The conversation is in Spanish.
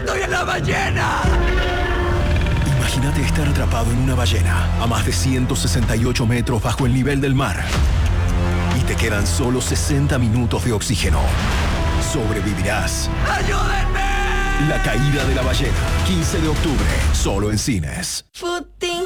¡Estoy en la ballena! Imagínate estar atrapado en una ballena a más de 168 metros bajo el nivel del mar. Y te quedan solo 60 minutos de oxígeno. ¿Sobrevivirás? ¡Ayúdenme! La caída de la ballena, 15 de octubre, solo en cines. Footing